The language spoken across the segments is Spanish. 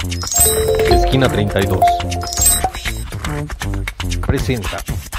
Esquina 32 presenta.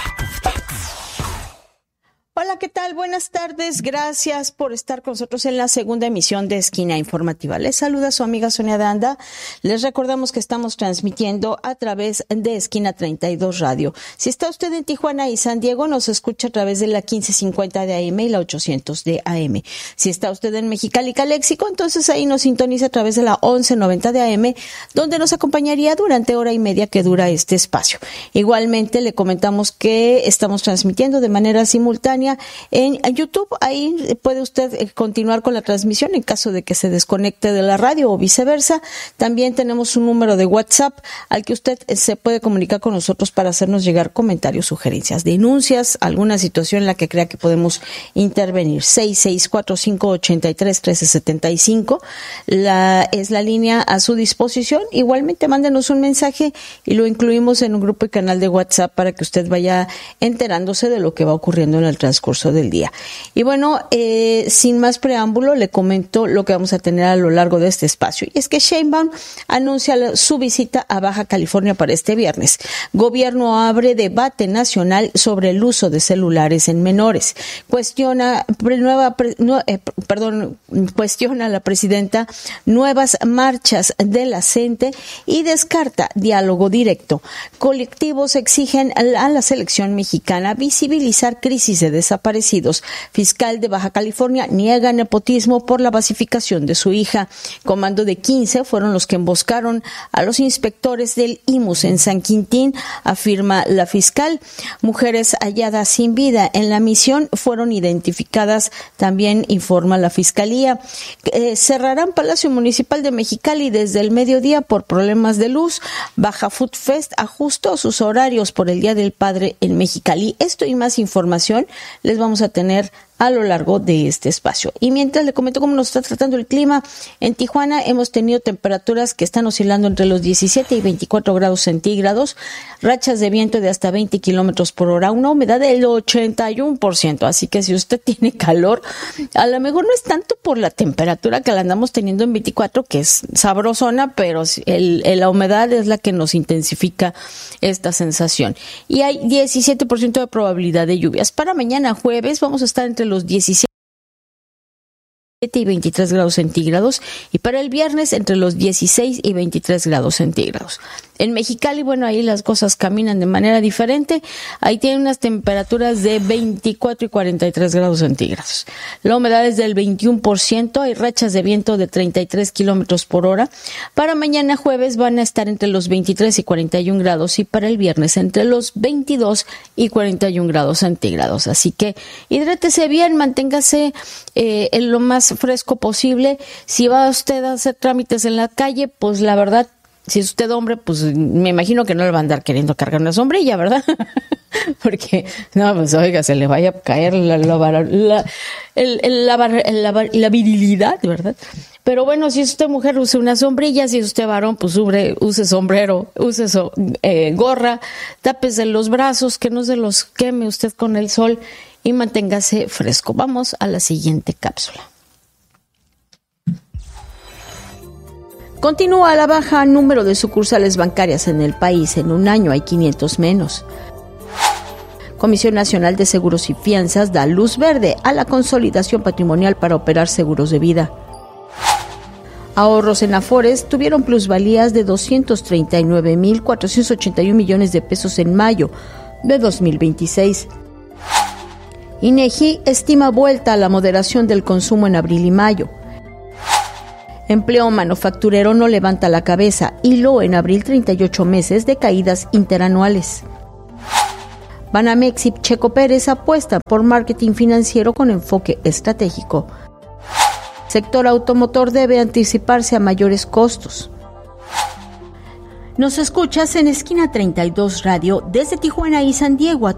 Hola, ¿qué tal? Buenas tardes. Gracias por estar con nosotros en la segunda emisión de Esquina Informativa. Les saluda su amiga Sonia de Anda. Les recordamos que estamos transmitiendo a través de Esquina 32 Radio. Si está usted en Tijuana y San Diego, nos escucha a través de la 1550 de AM y la 800 de AM. Si está usted en Mexicali y Caléxico, entonces ahí nos sintoniza a través de la 1190 de AM, donde nos acompañaría durante hora y media que dura este espacio. Igualmente, le comentamos que estamos transmitiendo de manera simultánea en YouTube. Ahí puede usted continuar con la transmisión en caso de que se desconecte de la radio o viceversa. También tenemos un número de WhatsApp al que usted se puede comunicar con nosotros para hacernos llegar comentarios, sugerencias, denuncias, alguna situación en la que crea que podemos intervenir. 6645831375 es la línea a su disposición. Igualmente mándenos un mensaje y lo incluimos en un grupo y canal de WhatsApp para que usted vaya enterándose de lo que va ocurriendo en el transcurso del día. Y bueno, sin más preámbulo, le comento lo que vamos a tener a lo largo de este espacio. Y es que Sheinbaum anuncia su visita a Baja California para este viernes. Gobierno abre debate nacional sobre el uso de celulares en menores. Cuestiona a la presidenta nuevas marchas de la CENTE y descarta diálogo directo. Colectivos exigen a la selección mexicana visibilizar crisis de desaparecidos. Fiscal de Baja California niega nepotismo por la basificación de su hija. Comando de 15 fueron los que emboscaron a los inspectores del IMUS en San Quintín, afirma la fiscal. Mujeres halladas sin vida en la misión fueron identificadas, también informa la fiscalía. Cerrarán Palacio Municipal de Mexicali desde el mediodía por problemas de luz. Baja Food Fest ajustó sus horarios por el Día del Padre en Mexicali. Esto y más información les vamos a tener a lo largo de este espacio. Y mientras le comento cómo nos está tratando el clima, en Tijuana hemos tenido temperaturas que están oscilando entre los 17 y 24 grados centígrados, rachas de viento de hasta 20 kilómetros por hora, una humedad del 81%. Así que si usted tiene calor, a lo mejor no es tanto por la temperatura que la andamos teniendo en 24, que es sabrosona, pero la humedad es la que nos intensifica esta sensación. Y hay 17% de probabilidad de lluvias. Para mañana jueves vamos a estar entre los 17 y 23 grados centígrados y para el viernes entre los 16 y 23 grados centígrados. En Mexicali, bueno, ahí las cosas caminan de manera diferente. Ahí tienen unas temperaturas de 24 y 43 grados centígrados. La humedad es del 21%, hay rachas de viento de 33 kilómetros por hora. Para mañana jueves van a estar entre los 23 y 41 grados y para el viernes entre los 22 y 41 grados centígrados. Así que hidrátese bien, manténgase en lo más fresco posible. Si va usted a hacer trámites en la calle, pues la verdad, si es usted hombre, pues me imagino que no le va a andar queriendo cargar una sombrilla, ¿verdad? Porque, no, pues oiga, se le vaya a caer la virilidad, ¿verdad? Pero bueno, si es usted mujer, use una sombrilla. Si es usted varón, pues use sombrero, use gorra, tápese los brazos, que no se los queme usted con el sol y manténgase fresco. Vamos a la siguiente cápsula. Continúa a la baja número de sucursales bancarias en el país. En un año hay 500 menos. Comisión Nacional de Seguros y Fianzas da luz verde a la consolidación patrimonial para operar seguros de vida. Ahorros en Afores tuvieron plusvalías de 239.481 millones de pesos en mayo de 2026. INEGI estima vuelta a la moderación del consumo en abril y mayo. Empleo manufacturero no levanta la cabeza, hiló en abril 38 meses de caídas interanuales. Banamex y Checo Pérez apuestan por marketing financiero con enfoque estratégico. Sector automotor debe anticiparse a mayores costos. Nos escuchas en Esquina 32 Radio desde Tijuana y San Diego.